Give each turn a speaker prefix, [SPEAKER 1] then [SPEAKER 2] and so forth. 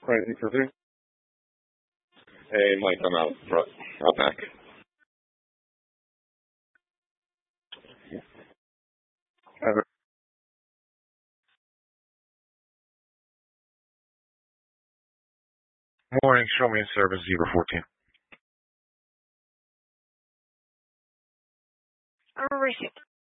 [SPEAKER 1] Right, interview. Hey, Mike, I'm out back. Morning, show me a service, Zebra 14.
[SPEAKER 2] Receipt.